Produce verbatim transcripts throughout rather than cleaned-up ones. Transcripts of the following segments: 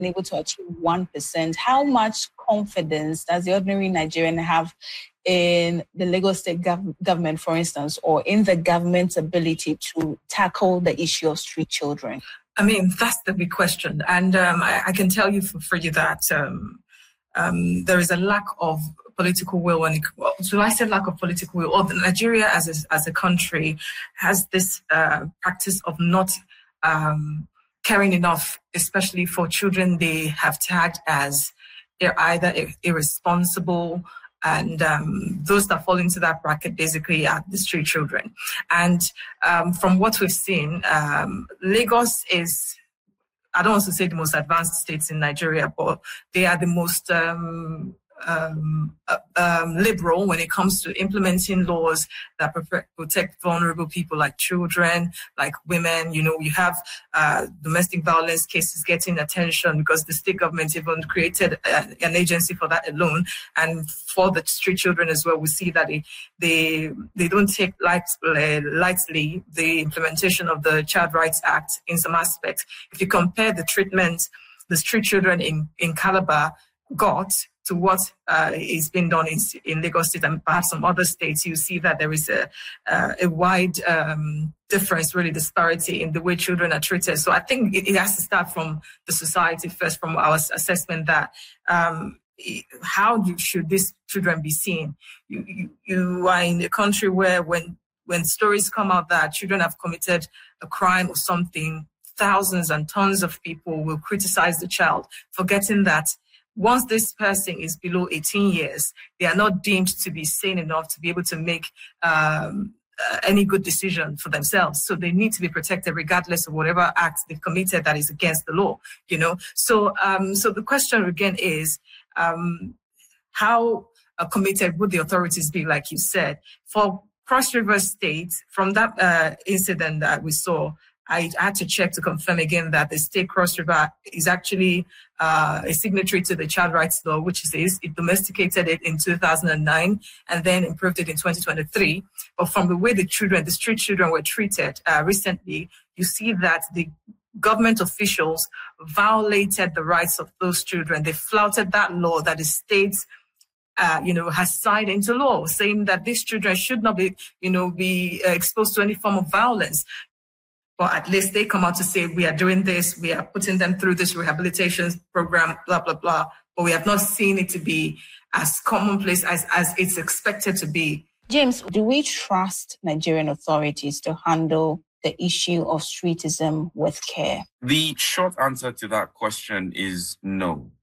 able to achieve one percent. How much confidence does the ordinary Nigerian have in the Lagos State gov- government, for instance, or in the government's ability to tackle the issue of street children? I mean, that's the big question. And um, I, I can tell you for, for you that um, um, there is a lack of political will. And well, so I said lack of political will. Or Nigeria as a, as a country has this uh, practice of not um, caring enough, especially for children they have tagged as they're either irresponsible, and um, those that fall into that bracket basically are the street children. And um, from what we've seen, um, Lagos is, I don't want to say the most advanced states in Nigeria, but they are the most um, um, uh, um, liberal when it comes to implementing laws that protect vulnerable people like children, like women. You know, you have uh, domestic violence cases getting attention because the state government even created a, an agency for that alone. And for the street children as well, we see that they they, they don't take light, uh, lightly the implementation of the Child Rights Act in some aspects. If you compare the treatment the street children in, in Calabar got to what uh, is being done in, in Lagos State and perhaps some other states, you see that there is a, uh, a wide um, difference, really disparity in the way children are treated. So I think it, it has to start from the society first, from our assessment that um, how do, should these children be seen? You, you, you are in a country where when, when stories come out that children have committed a crime or something, thousands and tons of people will criticize the child, forgetting that once this person is below eighteen years, they are not deemed to be sane enough to be able to make um, uh, any good decision for themselves. So they need to be protected regardless of whatever act they've committed that is against the law, you know. So um, so the question again is, um, how uh, committed would the authorities be, like you said? For Cross River State, from that uh, incident that we saw, I had to check to confirm again that the state Cross River is actually uh, a signatory to the Child Rights Law, which is it domesticated it in two thousand nine and then improved it in twenty twenty-three. But from the way the children, the street children were treated uh, recently, you see that the government officials violated the rights of those children. They flouted that law that the state Uh, you know, has signed into law, saying that these children should not be, you know, be uh, exposed to any form of violence. But at least they come out to say, we are doing this, we are putting them through this rehabilitation program, blah, blah, blah. But we have not seen it to be as commonplace as, as it's expected to be. James, do we trust Nigerian authorities to handle the issue of streetism with care? The short answer to that question is no.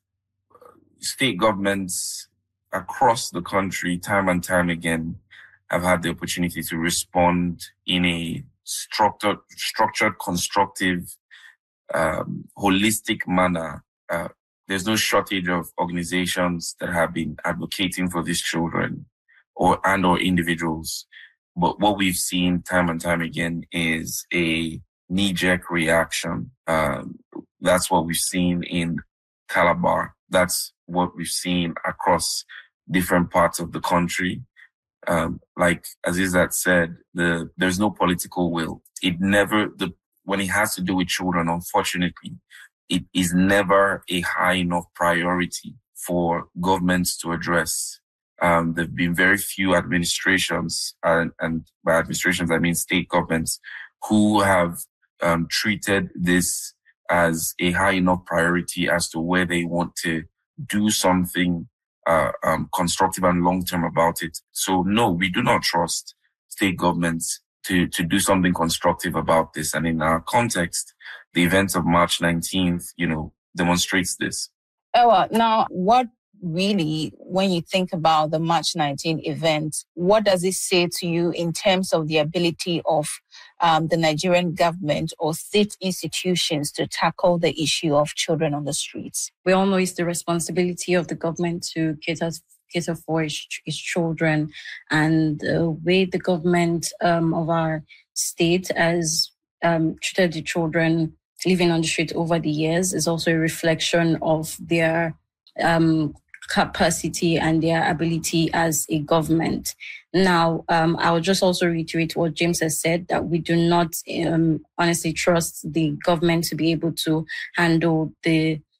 State governments across the country, time and time again, have had the opportunity to respond in a structured, structured, constructive, um, holistic manner. Uh, there's no shortage of organizations that have been advocating for these children or and or individuals. But what we've seen time and time again is a knee-jerk reaction. Um, that's what we've seen in Calabar. That's what we've seen across different parts of the country. Um, like Azizat said, the, there's no political will. It never, the, when it has to do with children, unfortunately, it is never a high enough priority for governments to address. Um, there have been very few administrations, and, and by administrations, I mean state governments, who have um, treated this as a high enough priority as to where they want to do something uh, um, constructive and long-term about it. So no, we do not trust state governments to, to do something constructive about this. And in our context, the events of March nineteenth, you know, demonstrates this. Oh, well, now what really, when you think about the March nineteenth event, what does it say to you in terms of the ability of um, the Nigerian government or state institutions to tackle the issue of children on the streets? We all know it's the responsibility of the government to cater, cater for its, its children, and the way the government um, of our state has um, treated the children living on the street over the years is also a reflection of their um, capacity and their ability as a government. Now, um, I will just also reiterate what James has said, that we do not um, honestly trust the government to be able to handle the